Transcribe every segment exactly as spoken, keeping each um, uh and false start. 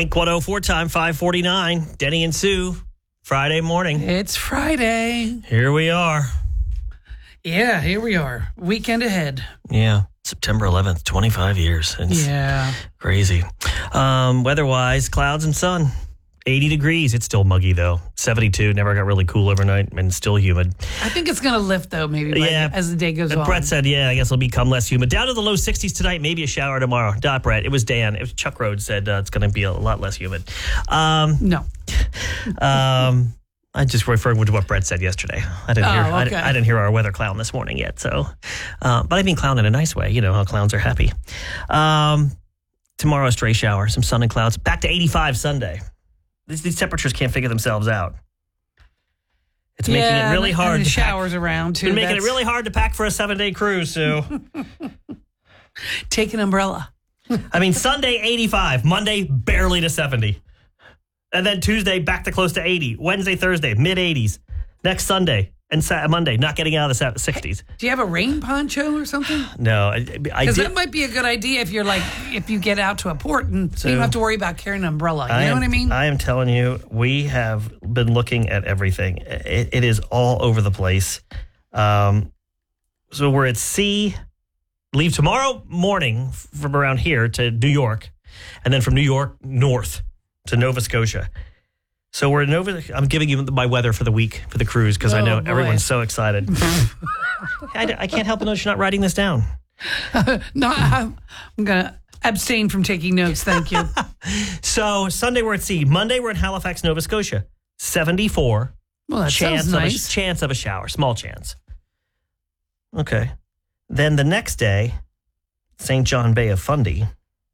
Wink one oh four time, five forty-nine. Denny and Sue, Friday morning. It's Friday. Here we are. Yeah, here we are. Weekend ahead. Yeah. September eleventh, twenty-five years. It's yeah. crazy. Um, weather-wise, clouds and sun. eighty degrees. It's still muggy, though. seventy-two. Never got really cool overnight and still humid. I think it's going to lift, though, maybe yeah. as the day goes and on. Brett said, yeah, I guess it'll become less humid. Down to the low sixties tonight, maybe a shower tomorrow. Not Brett. It was Dan. It was Chuck Rhodes said uh, it's going to be a lot less humid. Um, no. um, I just referred to what Brett said yesterday. I didn't oh, hear. Okay. I, didn't, I didn't hear our weather clown this morning yet. So, uh, but I mean clown in a nice way. You know how clowns are happy. Um, tomorrow, a stray shower, some sun and clouds. Back to eighty-five Sunday. These, these temperatures can't figure themselves out. It's yeah, making it really and hard. And the to showers pack. around too. It's making That's... it really hard to pack for a seven-day cruise. So, take an umbrella. I mean, Sunday eighty-five, Monday barely to seventy. And then Tuesday, back to close to eighty. Wednesday, Thursday, mid-eighties. Next Sunday and Saturday, Monday, not getting out of the sixties. Do you have a rain poncho or something? No. I, I Because that might be a good idea if you're like, if you get out to a port and so you don't have to worry about carrying an umbrella. You I know am, what I mean? I am telling you, we have been looking at everything. It, it is all over the place. Um, so we're at sea. Leave tomorrow morning from around here to New York. And then from New York, north to Nova Scotia. So we're in Nova. I'm giving you my weather for the week for the cruise because oh, I know boy. everyone's so excited. I, I can't help but notice you're not writing this down. no, I'm, I'm going to abstain from taking notes. Thank you. So Sunday we're at sea. Monday we're in Halifax, Nova Scotia. seventy-four. Well, that chance sounds nice. Of a, chance of a shower. Small chance. Okay. Then the next day, Saint John Bay of Fundy.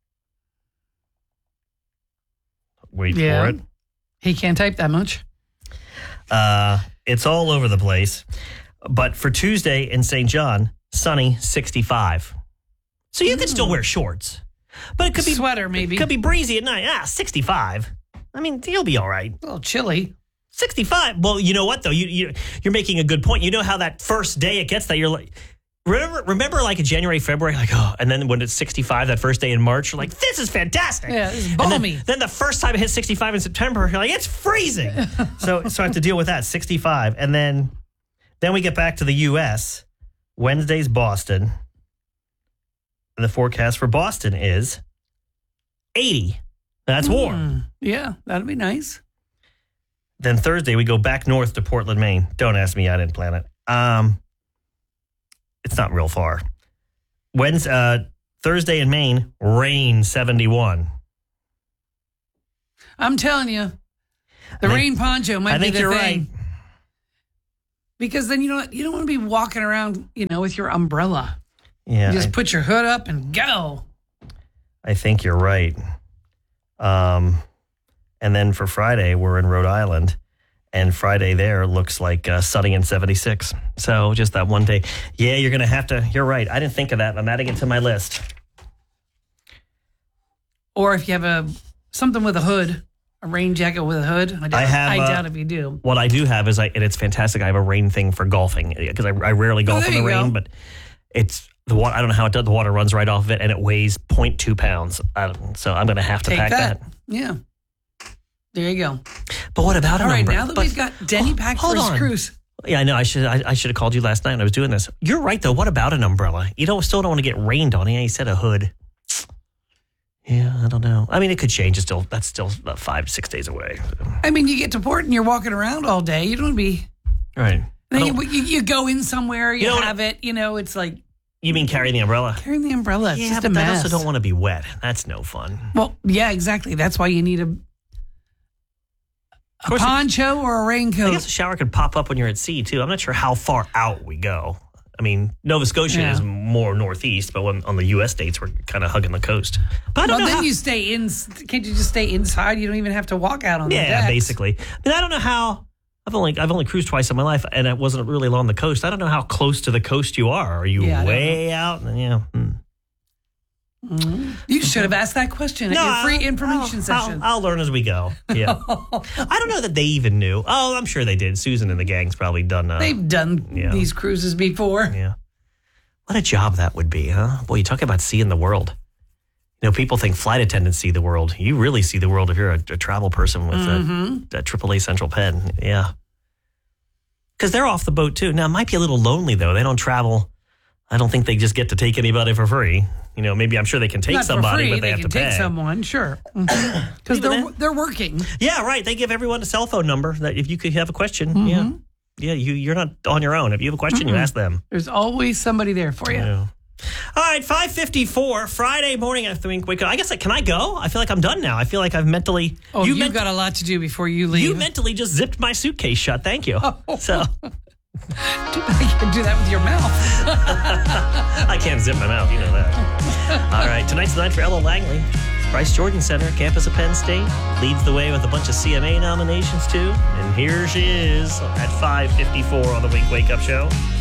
Wait yeah. for it. He can't type that much. Uh, it's all over the place. But for Tuesday in Saint John, sunny, sixty-five. So you mm. could still wear shorts. But it could be sweater, maybe. It could be breezy at night. Ah, sixty-five. I mean, you'll be all right. A little chilly. sixty-five. Well, you know what, though? You, you, you're making a good point. You know how that first day it gets that you're like... Remember, remember, like in January, February, like, oh, and then when it's sixty-five, that first day in March, you're like, this is fantastic. Yeah, it's balmy. Then, then the first time it hits sixty-five in September, you're like, it's freezing. so, so I have to deal with that, sixty-five. And then, then we get back to the U S Wednesday's Boston. And the forecast for Boston is eighty. That's warm. Mm, yeah, that'd be nice. Then Thursday, we go back north to Portland, Maine. Don't ask me, I didn't plan it. Um... It's not real far. Wednesday, uh, Thursday in Maine, rain seventy-one. I'm telling you, the think, rain poncho might I be think the you're thing. right. Because then you don't you don't want to be walking around, you know, with your umbrella. Yeah, you just I, put your hood up and go. I think you're right. Um, and then for Friday, we're in Rhode Island. And Friday there looks like uh, sunny and seventy-six. So just that one day. Yeah, you're going to have to. You're right. I didn't think of that. I'm adding it to my list. Or if you have a something with a hood, a rain jacket with a hood. I doubt, I have. I uh, doubt if you do. What I do have is, I, and it's fantastic. I have a rain thing for golfing because I, I rarely golf oh, in the rain, go. but it's the water. I don't know how it does. The water runs right off of it, and it weighs zero point two pounds. I don't, so I'm going to have to Take pack that. that. Yeah. There you go. But what about All an right, umbrella? now that but, we've got Denny packed hold for his on. cruise. Yeah, I know. I should I, I should have called you last night when I was doing this. You're right, though. What about an umbrella? You don't still don't want to get rained on. Yeah, you said a hood. Yeah, I don't know. I mean, it could change. It's still that's still about five to six days away. I mean, you get to port and you're walking around all day. You don't want to be. Right. Then you, you, you go in somewhere. You, You know have it. You know, it's like You mean carrying the umbrella? carrying the umbrella. It's Yeah, just but a I mess. also don't want to be wet. That's no fun. Well, yeah, exactly. That's why you need a, a course, poncho or a I raincoat. guess a shower could pop up when you're at sea, too. I'm not sure how far out we go. I mean, Nova Scotia Yeah. is more northeast, but when, on the U S states, we're kind of hugging the coast. But I don't Well, know then how, you stay in. Can't you just stay inside? You don't even have to walk out on the Yeah, decks. basically. I mean, I don't know how. I've only I've only cruised twice in my life, and it wasn't really along the coast. I don't know how close to the coast you are. Are you Yeah, I don't way out? Yeah. Hmm. Mm-hmm. You should have asked that question at your free information I'll, session. I'll, I'll learn as we go. Yeah. I don't know that they even knew. Oh, I'm sure they did. Susan and the gang's probably done. Uh, They've done yeah. these cruises before. Yeah. What a job that would be, huh? Boy, you talk about seeing the world. You know, people think flight attendants see the world. You really see the world if you're a, a travel person with Mm-hmm. a, a triple A Central Pen. Yeah. Because they're off the boat, too. Now, it might be a little lonely, though. They don't travel. I don't think they just get to take anybody for free. You know, maybe I'm sure they can take Not somebody, for free. but they, they have can to take pay. someone, sure. Because they're, then. they're working. Yeah, right. They give everyone a cell phone number that if you could have a question, Mm-hmm. yeah. Yeah, you, you're not on your own. If you have a question, Mm-mm. you ask them. There's always somebody there for you. Yeah. All right, five fifty-four, Friday morning after we wake up. I guess, can I go? I feel like I'm done now. I feel like I've mentally... Oh, you you've ment- got a lot to do before you leave. You mentally just zipped my suitcase shut. Thank you. Oh. So I can do that with your mouth. I can't zip my mouth. You know that. All right, tonight's the night for Ella Langley. Bryce Jordan Center, campus of Penn State, leads the way with a bunch of C M A nominations, too. And here she is at five fifty-four on the Wink Wake Up Show.